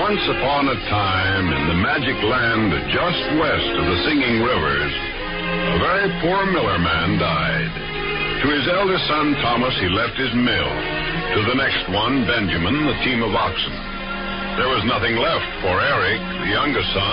Once upon a time, in the magic land just west of the Singing Rivers, a very poor miller man died. To his eldest son, Thomas, he left his mill. To the next one, Benjamin, the team of oxen. There was nothing left for Eric, the youngest son,